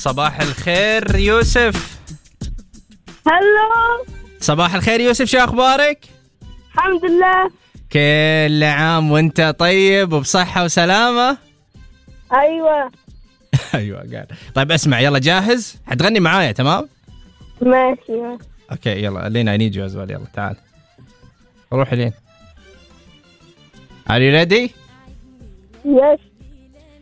صباح الخير يوسف. هلو. صباح الخير يوسف، شو أخبارك؟ الحمد لله. كل عام وانت طيب وبصحة وسلامة. أيوة. أيوة قال. طيب اسمع، يلا جاهز؟ حتغني معايا تمام؟ ماشي. اوكي يلا لينا نيجي يلا تعال روح لين. Are you ready؟ Yes.